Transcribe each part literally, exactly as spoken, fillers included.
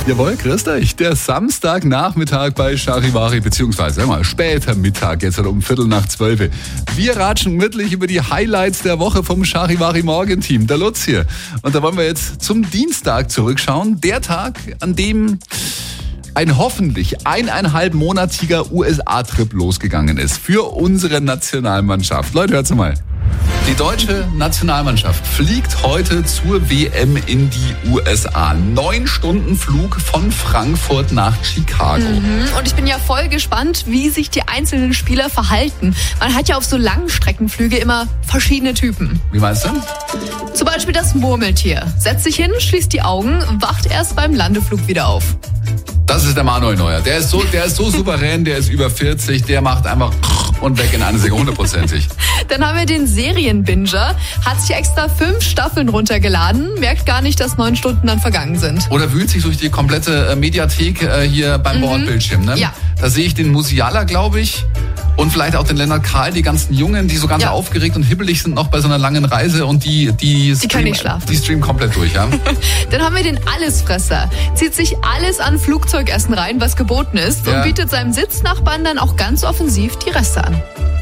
Jawohl, grüßt euch. Der Samstagnachmittag bei Charivari, beziehungsweise sag mal, später Mittag, jetzt um Viertel nach zwölf. Wir ratschen gemütlich über die Highlights der Woche vom Charivari Morgenteam. Der Lutz hier. Und da wollen wir jetzt zum Dienstag zurückschauen. Der Tag, an dem ein hoffentlich eineinhalbmonatiger U S A-Trip losgegangen ist für unsere Nationalmannschaft. Leute, hört's mal. Die deutsche Nationalmannschaft fliegt heute zur W M in die U S A. Neun Stunden Flug von Frankfurt nach Chicago. Mhm. Und ich bin ja voll gespannt, wie sich die einzelnen Spieler verhalten. Man hat ja auf so langen Streckenflüge immer verschiedene Typen. Wie meinst du? Zum Beispiel das Murmeltier. Setzt sich hin, schließt die Augen, wacht erst beim Landeflug wieder auf. Das ist der Manuel Neuer. Der ist so, der ist so souverän, der ist über vierzig, der macht einfach und weg in eine Sekunde, hundertprozentig. Dann haben wir den Serienbinger, hat sich extra fünf Staffeln runtergeladen, merkt gar nicht, dass neun Stunden dann vergangen sind. Oder wühlt sich durch die komplette äh, Mediathek äh, hier beim mhm. Bordbildschirm. Ne? Ja. Da sehe ich den Musiala, glaube ich. Und vielleicht auch den Lennart Kahl, die ganzen Jungen, die so ganz ja. aufgeregt und hibbelig sind noch bei so einer langen Reise und die die, die stream, können nicht schlafen. Die streamen komplett durch, ja. Dann haben wir den Allesfresser. Zieht sich alles an Flugzeugessen rein, was geboten ist ja. und bietet seinem Sitznachbarn dann auch ganz offensiv die Reste an.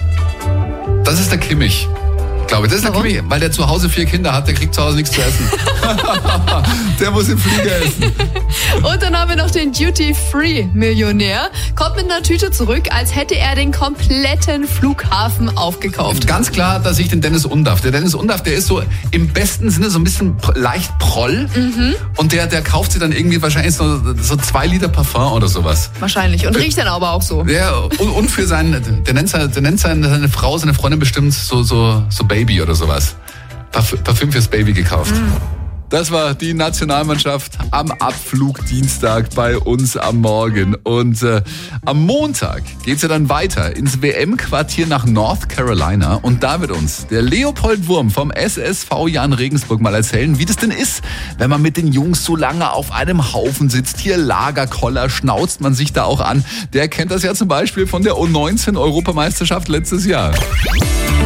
Das ist der Kimmich. Ich glaube, das ist Warum? der Kimmich, weil der zu Hause vier Kinder hat, der kriegt zu Hause nichts zu essen. Der muss im Flieger essen. Und dann haben wir noch den Duty-Free-Millionär. Kommt mit einer Tüte zurück, als hätte er den kompletten Flughafen aufgekauft. Ganz klar, dass ich den Dennis Undaff. Der Dennis Undaff, der ist so im besten Sinne so ein bisschen leicht proll. Mhm. Und der, der kauft sich dann irgendwie wahrscheinlich so, so zwei Liter Parfum oder sowas. Wahrscheinlich. Und riecht dann aber auch so. Ja, und, und für seinen, der nennt, seine, der nennt seine, seine Frau, seine Freundin bestimmt so, so, so Baby oder sowas. Parfüm, Parfüm fürs Baby gekauft. Mhm. Das war die Nationalmannschaft am Abflug Dienstag bei uns am Morgen. Und äh, am Montag geht's ja dann weiter ins W M-Quartier nach North Carolina. Und da wird uns der Leopold Wurm vom S S V Jan Regensburg mal erzählen, wie das denn ist, wenn man mit den Jungs so lange auf einem Haufen sitzt. Hier Lagerkoller, schnauzt man sich da auch an. Der kennt das ja zum Beispiel von der U neunzehn Europameisterschaft letztes Jahr.